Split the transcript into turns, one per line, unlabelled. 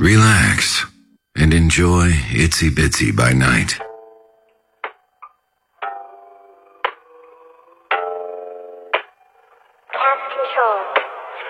Relax and enjoy Itsy Bitsy by Night.
Cast control.